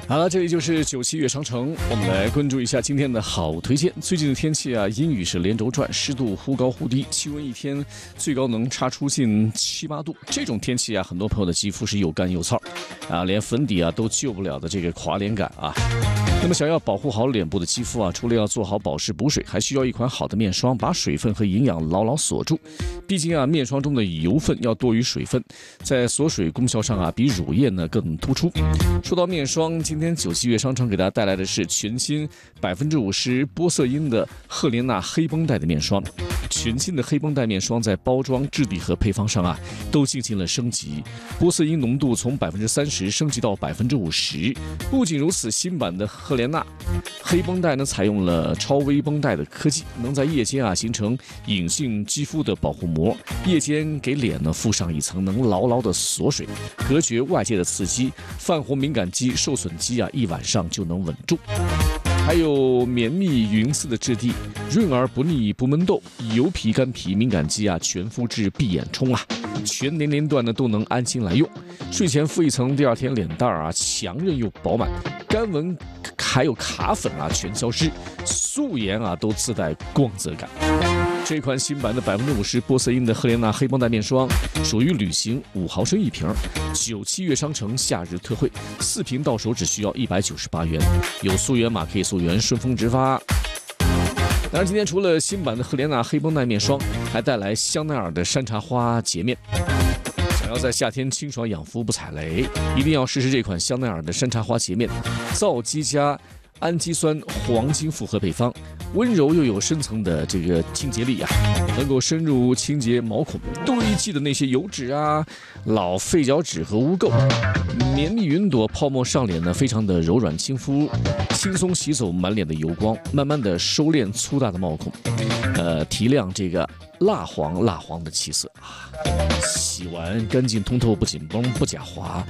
好了，这里就是97悦商城，我们来关注一下今天的好推荐。最近的天气啊，阴雨是连轴转，湿度忽高忽低，气温一天最高能差出近7、8度。这种天气啊，很多朋友的肌肤是又干又燥啊，连粉底啊都救不了的这个垮脸感啊。那么想要保护好脸部的肌肤啊，除了要做好保湿补水，还需要一款好的面霜，把水分和营养牢牢锁住。毕竟啊，面霜中的油分要多于水分，在锁水功效上啊，比乳液呢更突出。说到面霜，今天97悦商城给大家带来的是全新50%玻色因的赫莲娜黑绷带的面霜。全新的黑绷带面霜在包装、质地和配方上啊，都进行了升级，玻色因浓度从30%升级到50%。不仅如此，新版的赫莲娜黑绷带呢，采用了超微绷带的科技，能在夜间啊形成隐性肌肤的保护膜，夜间给脸呢附上一层能牢牢的锁水，隔绝外界的刺激，泛红敏感肌、受损肌啊一晚上就能稳住。还有绵密匀丝的质地，润而不腻不闷痘，油皮、干皮、敏感肌啊全肤质闭眼冲啊，全年龄段呢都能安心来用。睡前敷一层，第二天脸蛋啊强韧又饱满，干纹还有卡粉啊全消失，素颜啊都自带光泽感。这款新版的50%玻色因的赫莲娜黑绷带面霜属于旅行5毫升一瓶，97悦商城夏日特惠，4瓶到手只需要198元，有溯源码可以溯源，顺丰直发。当然，今天除了新版的赫莲娜黑绷带面霜，还带来香奈儿的山茶花洁面。想要在夏天清爽养肤不踩雷，一定要试试这款香奈儿的山茶花洁面，皂基加氨基酸黄金复合配方，温柔又有深层的这个清洁力啊，能够深入清洁毛孔堆积的那些油脂啊、老废角质和污垢。绵密云朵泡沫上脸呢，非常的柔软亲肤，轻松洗走满脸的油光，慢慢的收敛粗大的毛孔，提亮这个蜡黄的气色啊。洗完干净通透，不紧绷不假滑，